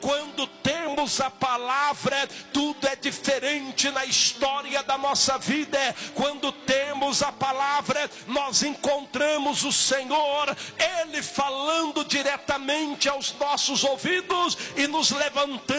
Quando temos a palavra, tudo é diferente na história da nossa vida. Quando temos a palavra, nós encontramos o Senhor, Ele falando diretamente aos nossos ouvidos e nos levantando